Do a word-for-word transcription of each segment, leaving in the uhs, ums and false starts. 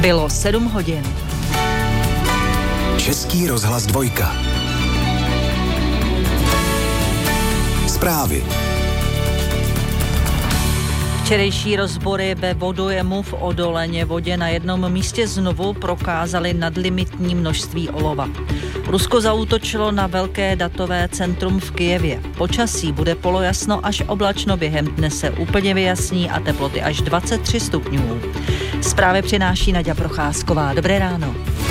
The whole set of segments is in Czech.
Bylo sedm hodin. Český rozhlas dvojka. Zprávy. Včerejší rozbory ve vodojemu v Odoleně vodě na jednom místě znovu prokázaly nadlimitní množství olova. Rusko zaútočilo na velké datové centrum v Kyjevě. Počasí bude polojasno až oblačno, během dne se úplně vyjasní a teploty až dvacet tři stupňů. Zprávy přináší Naďa Procházková. Dobré ráno.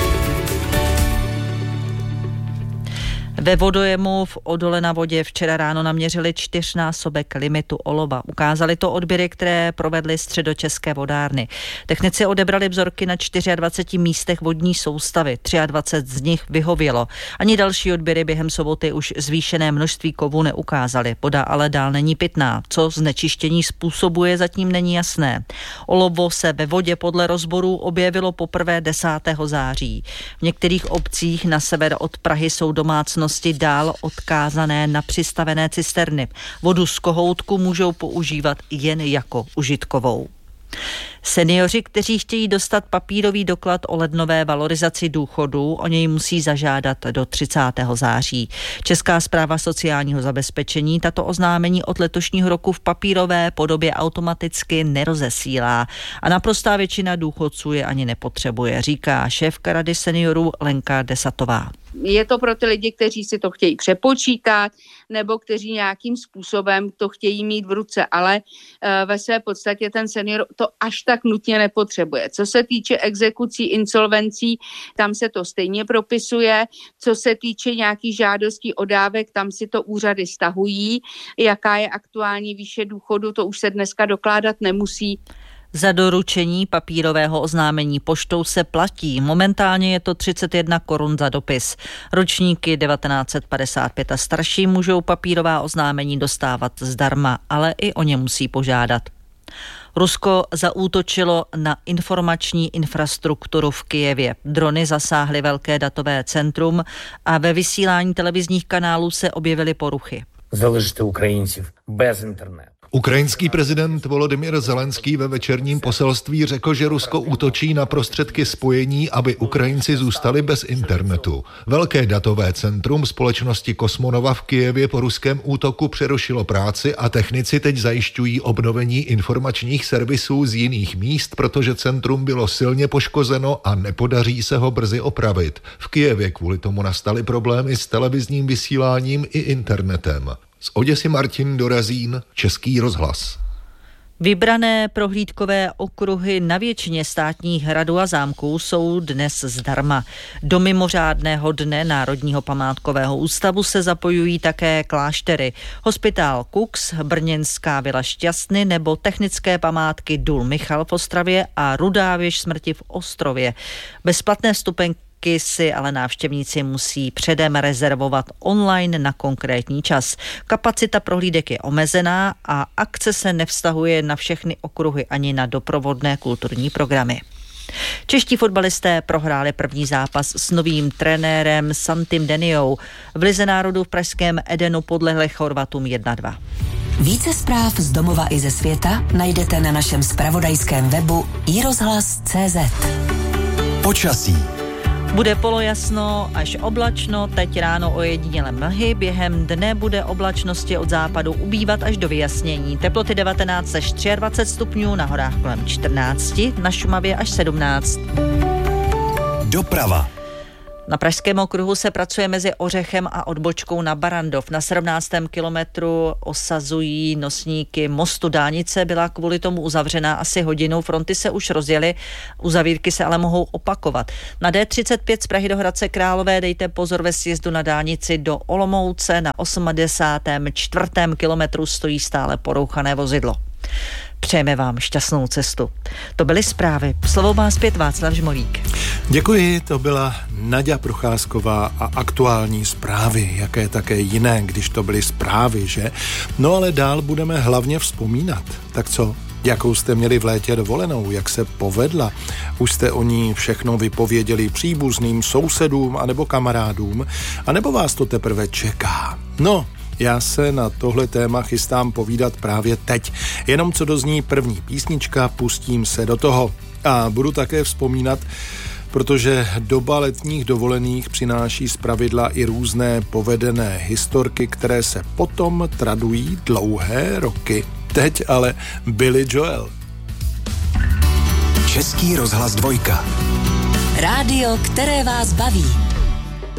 Ve vodojemu v Odole na vodě včera ráno naměřili čtyřnásobek limitu olova. Ukázali to odběry, které provedly středočeské vodárny. Technici odebrali vzorky na dvaceti čtyřech místech vodní soustavy. dvacet tři z nich vyhovělo. Ani další odběry během soboty už zvýšené množství kovů neukázaly. Voda ale dál není pitná. Co znečištění způsobuje, zatím není jasné. Olovo se ve vodě podle rozborů objevilo poprvé desátého září. V některých obcích na sever od Prahy jsou domácnosti dál odkázané na přistavené cisterny. Vodu z kohoutku můžou používat jen jako užitkovou. Seniori, kteří chtějí dostat papírový doklad o lednové valorizaci důchodů, o něj musí zažádat do třicátého září. Česká správa sociálního zabezpečení tato oznámení od letošního roku v papírové podobě automaticky nerozesílá a naprostá většina důchodců je ani nepotřebuje, říká šéfka Rady seniorů Lenka Desatová. Je to pro ty lidi, kteří si to chtějí přepočítat nebo kteří nějakým způsobem to chtějí mít v ruce, ale e, ve své podstatě ten senior to až tak nutně nepotřebuje. Co se týče exekucí, insolvencí, tam se to stejně propisuje. Co se týče nějakých žádostí o dávek, tam si to úřady stahují. Jaká je aktuální výše důchodu, to už se dneska dokládat nemusí. Za doručení papírového oznámení poštou se platí. Momentálně je to třicet jedna korun za dopis. Ročníky devatenáct set padesát pět a starší můžou papírová oznámení dostávat zdarma, ale i o ně musí požádat. Rusko zaútočilo na informační infrastrukturu v Kyjevě. Drony zasáhly velké datové centrum a ve vysílání televizních kanálů se objevily poruchy. Залишити українців без інтернету. Ukrajinský prezident Volodymyr Zelenský ve večerním poselství řekl, že Rusko útočí na prostředky spojení, aby Ukrajinci zůstali bez internetu. Velké datové centrum společnosti Kosmonova v Kyjevě po ruském útoku přerušilo práci a technici teď zajišťují obnovení informačních servisů z jiných míst, protože centrum bylo silně poškozeno a nepodaří se ho brzy opravit. V Kyjevě kvůli tomu nastaly problémy s televizním vysíláním i internetem. Z Oděsy Martin Dorazín, Český rozhlas. Vybrané prohlídkové okruhy na většině státních hradů a zámků jsou dnes zdarma. Do mimořádného dne Národního památkového ústavu se zapojují také kláštery. Hospitál Kux, brněnská vila Šťastny nebo technické památky Důl Michal v Ostravě a Rudá věž smrti v Ostrově. Bezplatné vstupenky si ale návštěvníci musí předem rezervovat online na konkrétní čas. Kapacita prohlídek je omezená a akce se nevztahuje na všechny okruhy ani na doprovodné kulturní programy. Čeští fotbalisté prohráli první zápas s novým trenérem Santim Deniou. V Lize národů v pražském Edenu podlehli Chorvatům jedna dva. Více zpráv z domova i ze světa najdete na našem zpravodajském webu i rozhlas tečka cé zet. Počasí. Bude polojasno až oblačno, teď ráno ojedinělé mlhy, během dne bude oblačnosti od západu ubývat až do vyjasnění. Teploty devatenáct až dvacet tři stupňů, na horách kolem čtrnáct, na Šumavě až sedmnáct. Doprava. Na pražském okruhu se pracuje mezi Ořechem a odbočkou na Barandov. Na sedmnáctém kilometru osazují nosníky mostu. Dálnice byla kvůli tomu uzavřená asi hodinu. Fronty se už rozjely, uzavírky se ale mohou opakovat. Na D třicet pět z Prahy do Hradce Králové dejte pozor ve sjezdu na dálnici do Olomouce. Na osmdesátém čtvrtém kilometru stojí stále porouchané vozidlo. Přejeme vám šťastnou cestu. To byly zprávy. Slovo má zpět Václav Žmolík. Děkuji, to byla Naďa Procházková a aktuální zprávy, jaké také jiné, když to byly zprávy, že? No ale dál budeme hlavně vzpomínat. Tak co? Jakou jste měli v létě dovolenou, jak se povedla? Už jste o ní všechno vypověděli příbuzným, sousedům anebo kamarádům, anebo vás to teprve čeká? No, já se na tohle téma chystám povídat právě teď. Jenom co dozní první písnička, pustím se do toho. A budu také vzpomínat, protože doba letních dovolených přináší zpravidla i různé povedené historky, které se potom tradují dlouhé roky. Teď ale Billy Joel. Český rozhlas dvojka. Rádio, které vás baví.